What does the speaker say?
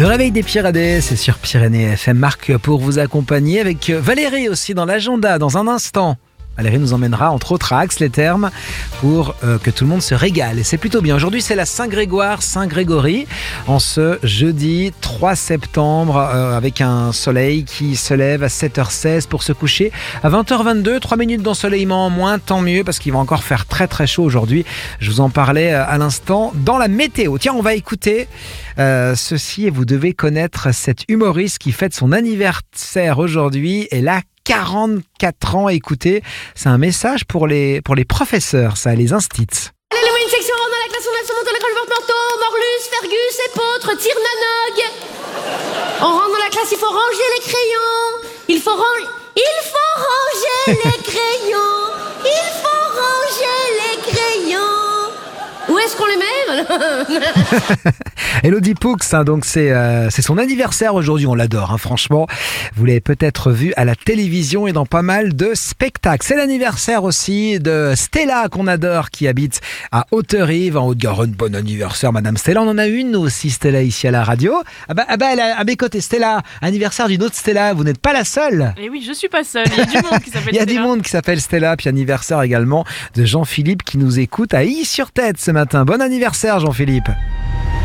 Le réveil des Pyrénées, c'est sur Pyrénées FM. Marc pour vous accompagner avec Valérie aussi dans l'agenda dans un instant. Valérie nous emmènera entre autres à Ax-les-Thermes pour que tout le monde se régale. Et c'est plutôt bien. Aujourd'hui, c'est la Saint-Grégoire, Saint-Grégory, en ce jeudi 3 septembre, avec un soleil qui se lève à 7h16 pour se coucher à 20h22. 3 minutes d'ensoleillement en moins, tant mieux, parce qu'il va encore faire très très chaud aujourd'hui. Je vous en parlais à l'instant dans la météo. Tiens, on va écouter ceci et vous devez connaître cet humoriste qui fête son anniversaire aujourd'hui. Et là, 44 ans, écoutez, c'est un message pour les professeurs, ça, les instits. Allez, les une section, on a la classe, on a se monte à l'école porte-manteau, Morlus, Fergus, Épôtre, Tirnanog. On rentre dans la classe, il faut ranger les crayons. Il faut ranger les crayons. Il faut ranger les crayons. Où est-ce qu'on les met? Elodie Poux, donc c'est son anniversaire aujourd'hui, on l'adore, franchement. Vous l'avez peut-être vu à la télévision et dans pas mal de spectacles. C'est l'anniversaire aussi de Stella qu'on adore, qui habite à Haute-Rive, en Haute-Garonne. Bon anniversaire, Madame Stella. On en a une aussi, Stella, ici à la radio. Elle est à mes côtés, Stella. Anniversaire d'une autre Stella. Vous n'êtes pas la seule. Et oui, je suis pas seule. Il y a du monde qui s'appelle Stella. Il y a du monde qui s'appelle Stella. Puis anniversaire également de Jean-Philippe qui nous écoute à Ille-sur-Tête ce matin. Bon anniversaire, Jean-Philippe.